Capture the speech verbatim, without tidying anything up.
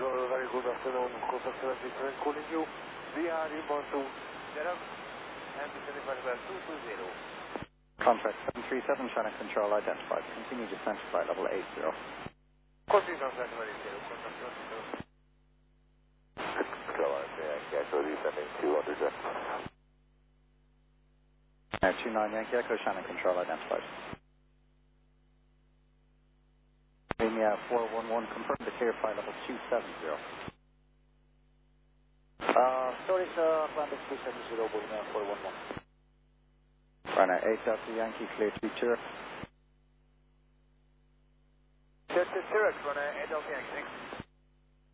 Control, very good afternoon. Cossack seventy-seven calling you. We are inbound to Derek and descending by two two zero. Contact seven three seven, China Control identified. Continue descent to flight level eight zero. Continue on flight level eight zero. Contact seven zero. Carolina, Yankee Echo descending two under jet. Air two nine Yankee Echo, China Control identified. Lima four one one, confirm the clear flight level two seven zero. Uh, sorry, sir, Atlantic two seven zero, Lima four one one. Runner eight Delta Yankee, clear two Turek. Clear two Turek, runner eight Delta Yankee, thanks.